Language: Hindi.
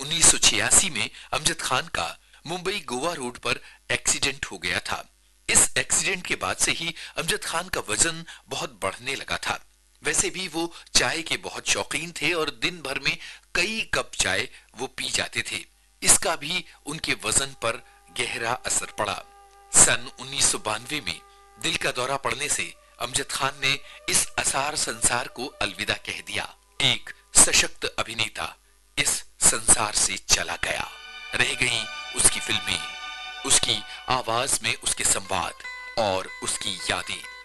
1986 में अमजद खान का मुंबई गोवा रोड पर एक्सीडेंट हो गया था। इस एक्सीडेंट के बाद से ही अमजद खान का वजन बहुत बढ़ने लगा था। वैसे भी वो चाय के बहुत शौकीन थे और दिन भर में कई कप चाय वो पी जाते थे। इसका भी उनके वजन पर गहरा असर पड़ा। सन 1992 में दिल का दौरा पड़ने से अमजद खान ने इस असार संसार को अलविदा कह दिया। एक सशक्त अभिनेता इस संसार से चला गया। रह गई उसकी फिल्में, उसकी आवाज में उसके संवाद और उसकी यादें।